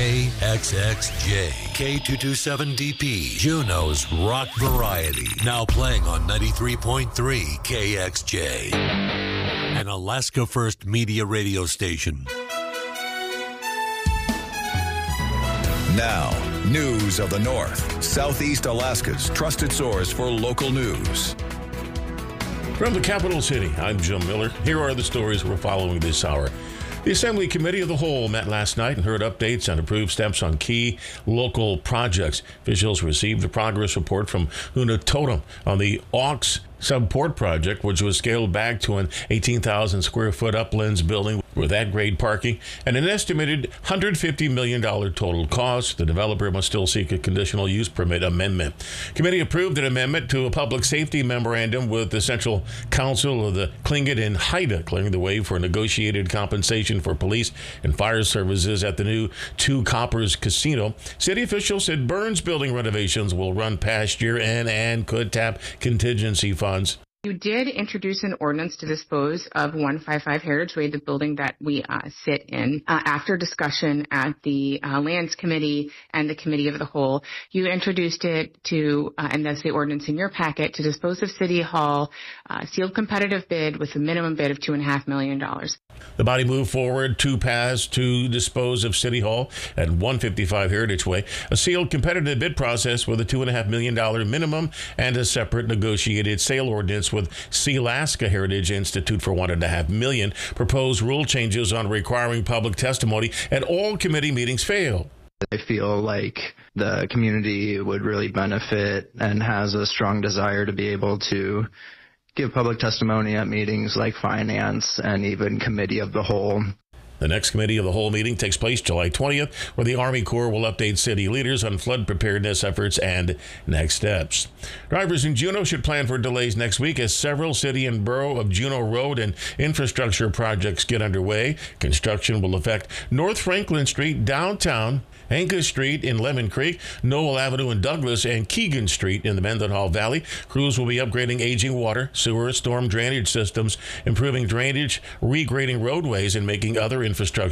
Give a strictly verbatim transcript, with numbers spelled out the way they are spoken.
K X X J, K two twenty-seven D P, Juneau's rock variety. Now playing on ninety-three point three K X J, an Alaska First Media radio station. Now, news of the North, Southeast Alaska's trusted source for local news. From the capital city, I'm Jim Miller. Here are the stories we're following this hour. The Assembly Committee of the Whole met last night and heard updates and approved steps on key local projects. Officials received a progress report from Unatotem on the Aux Subport project, which was scaled back to an eighteen thousand square foot uplands building with at-grade parking and an estimated one hundred fifty million dollars total cost. The developer must still seek a conditional use permit amendment. Committee approved an amendment to a public safety memorandum with the Central Council of the Tlingit and Haida, clearing the way for negotiated compensation for police and fire services at the new Two Coppers Casino. City officials said Burns building renovations will run past year end and could tap contingency funds. You did introduce an ordinance to dispose of one fifty-five Heritage Way, the building that we uh, sit in. Uh, after discussion at the uh, Lands Committee and the Committee of the Whole, you introduced it to, uh, and that's the ordinance in your packet, to dispose of City Hall, uh, sealed competitive bid with a minimum bid of two point five million dollars. The body moved forward to pass to dispose of City Hall at one fifty-five Heritage Way, a sealed competitive bid process with a two point five million dollars minimum and a separate negotiated sale ordinance with Sealaska Heritage Institute for one point five million dollars. Proposed rule changes on requiring public testimony at all committee meetings failed. I feel like the community would really benefit and has a strong desire to be able to give public testimony at meetings like Finance and even Committee of the Whole. The next Committee of the Whole meeting takes place July twentieth, where the Army Corps will update city leaders on flood preparedness efforts and next steps. Drivers in Juneau should plan for delays next week as several city and borough of Juneau road and infrastructure projects get underway. Construction will affect North Franklin Street, downtown, Angus Street in Lemon Creek, Noel Avenue in Douglas, and Keegan Street in the Mendenhall Valley. Crews will be upgrading aging water, sewer, storm drainage systems, improving drainage, regrading roadways, and making other infrastructure